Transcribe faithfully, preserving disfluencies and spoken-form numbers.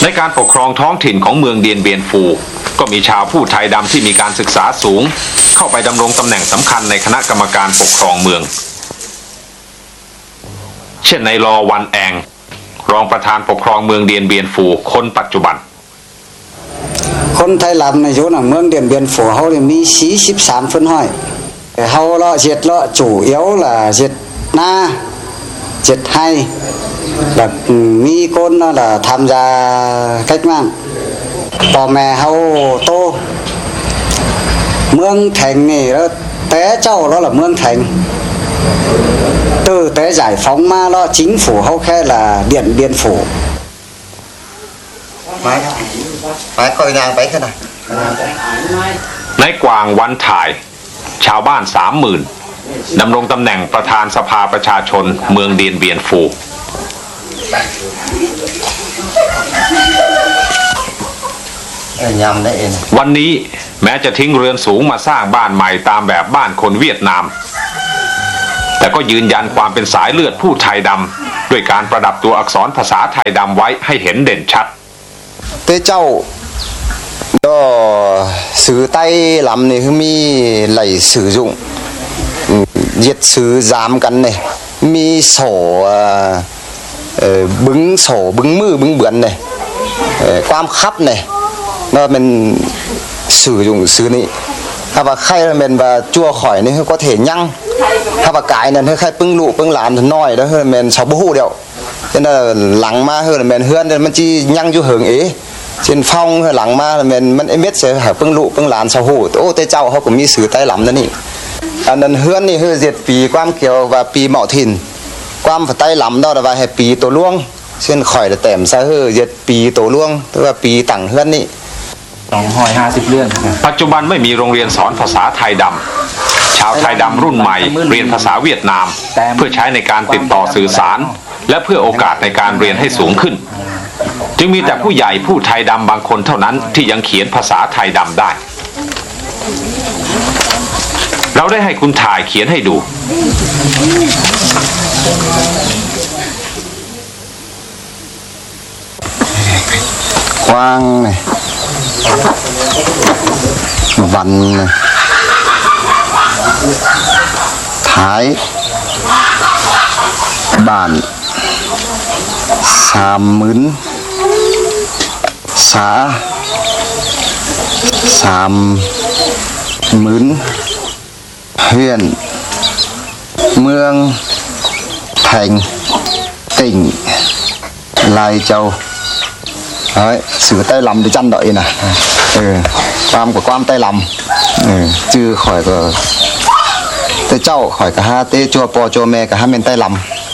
ในการปกครองท้องถิ่นของเมืองเดียนเบียนฟูก็มีชาวผู้ไทยดำที่มีการศึกษาสูงเข้าไปดำรงตำแหน่งสำคัญในคณะกรรมการปกครองเมืองเช่นในลอวันแองรองประธานปกครองเมืองเดียนเบียนฟูคนปัจจุบันคนไทยลำในยุคนั้นเมืองเดียนเบียนฟูเขาเนี่ยมีสี่สิบสามphânห้อยเขาเลาะเจ็ดเลาะchủ yếu làเจ็ดnaเจ็ดhay là mi côn là tham gia cách mạng bò mẹ hậu tô Mương Thành này đó té châu đó là Mương Thành từ té giải phóng ma đó chính phủ hậu khe là Điện Biên Phủ máy máy coi ngang váy thế này ในกวางวันถ่ายชาวบ้านสามหมื่นดำรงตำแหน่งประธานสภาประชาชนเมืองเดียนเบียนฟูวันนี้แม้จะทิ้งเรือนสูงมาสร้างบ้านใหม่ตามแบบบ้านคนเวียดนามแต่ก็ยืนยันความเป็นสายเลือดผู้ไทยดำด้วยการประดับตัวอักษรภาษาไทยดำไว้ให้เห็นเด่นชัดเต้เจ้าก็สื่อไต้ลำนี่คือมีไหลsử dụng diệt sử giámกันnàyมีโสบึ้งโสบึ้งมือบึ้งเบือนnàyความคับnày nó mình sử dụng sử nàyถ้าว่าใครมันว่าจั่วข่อยนี่คือก็เถยั่งถ้าว่ากายนั่นคือใครปึ้งลูกปึ้งหลานน้อยแล้วคือมันชาวบ่ฮู้เดียวฉะนั้นหลังมาคือมันเฮือนมันสิยั่งอยู่เหิงเอเช่นฟ้องหลังมามันมันเม็ดเสียหาปึ้งลูกปึ้งหลานชาวฮู้โอ้แต่เจ้าเขาก็มีสื่อใต้หลำนั่นนี่อันนั้นเฮือนนี่คือเจ็ดปีความเกี่ยวว่าปีเหมาะถิ่นความใต้หลำđó làว่าให้ปีตัวล่วงเช่นข่อยแต่แต้มซะคือเจ็ดปีตัวล่วงหรือว่าปีตั้งเฮือนนี่สองร้อยห้าสิบเรื่องปัจจุบันไม่มีโรงเรียนสอนภาษาไทยดำชาวไทยดำรุ่นใหม่เรียนภาษาเวียดนามเพื่อใช้ในการติดต่อสื่อสารและเพื่อโอกาสในการเรียนให้สูงขึ้นจึงมีแต่ผู้ใหญ่ผู้ไทยดำบางคนเท่านั้นที่ยังเขียนภาษาไทยดำได้เราได้ให้คุณถ่ายเขียนให้ดูกว้างเลยวันเลยท้ายบ้านสามหมื่นสาสามหมื่นเฮือนเมืองแห่งtỉnh Lai Châu đấy sử tay lầm để chăn đợi nè ừความcủa quan tay lầm ừ chứ khỏi của tay châu khỏi cả hai tay chua po chua mẹ cả hai bên tay lầm